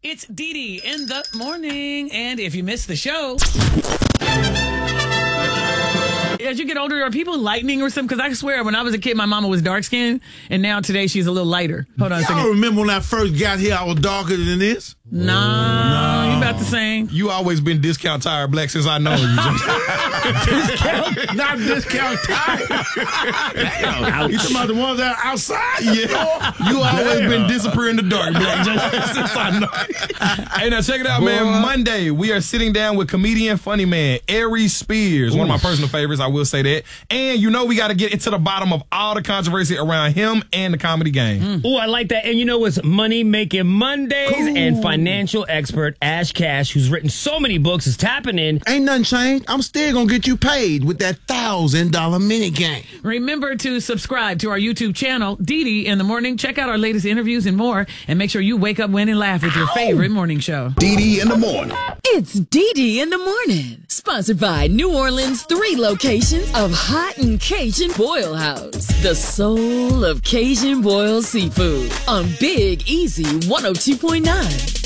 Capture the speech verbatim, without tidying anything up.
It's Dee Dee in the morning. And if you missed the show, as you get older, are people lightening or something? Because I swear, when I was a kid, my mama was dark skinned, and now today she's a little lighter. Hold on a second. Y'all remember when I first got here, I was darker than this? Nah, no. You about the same. You always been discount tire black since I know you. Discount, not discount tire. Damn. You talking about the ones that are outside? Yeah. You always Damn. been disappearing in the dark black since I know. Hey, now check it out, man. Boy. Monday, we are sitting down with comedian, funny man, Aries Spears. Ooh. One of my personal favorites, I will say that. And you know we got to get into the bottom of all the controversy around him and the comedy game. Mm. Oh, I like that. And you know it's Money Making Mondays, cool. and financial expert Ash Cash, who's written so many books, is tapping in. Ain't nothing changed. I'm still going to get you paid with that one thousand dollar mini game. Remember to subscribe to our YouTube channel, Dee Dee in the Morning. Check out our latest interviews and more. And make sure you wake up, win, and laugh with your favorite morning show. Dee Dee in the Morning. It's Dee Dee in the Morning. Sponsored by New Orleans' three locations of Hot and Cajun Boil House. The soul of Cajun boiled seafood on Big Easy one oh two point nine.